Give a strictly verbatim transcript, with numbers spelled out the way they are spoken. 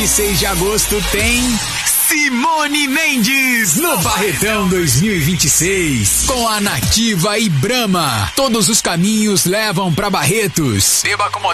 vinte e seis de agosto tem Simone Mendes no Barretão dois mil e vinte e seis. Com a Nativa e Brahma. Todos os caminhos levam pra Barretos. Beba com